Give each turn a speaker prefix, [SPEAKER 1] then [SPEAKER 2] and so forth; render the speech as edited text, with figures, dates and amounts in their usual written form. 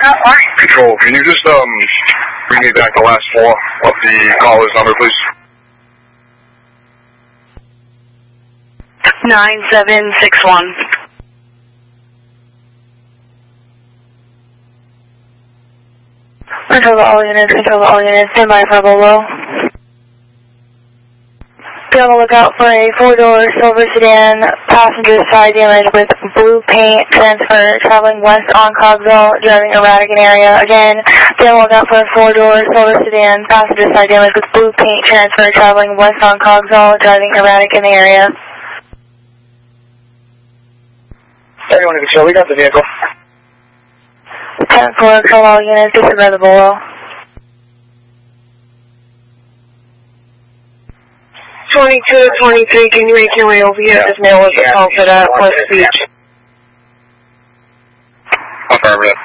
[SPEAKER 1] Control, can you just bring me back the last four of the caller's number, please?
[SPEAKER 2] 9761. Control to all units, stand by for Bolo. Be on the lookout for a four-door silver sedan, passenger side damage with blue paint transfer, traveling west on Cogswell, driving erratic in area. Again, be on the lookout for a four-door silver sedan, passenger side damage with blue paint transfer, traveling west on Cogswell, driving erratic in the area.
[SPEAKER 3] Everyone in control, we got the vehicle.
[SPEAKER 2] 10-4, control all units, disregard the Bolo.
[SPEAKER 4] 22 to 23, can you make your way over here? This man was a call for that West Beach.
[SPEAKER 1] Affirmative.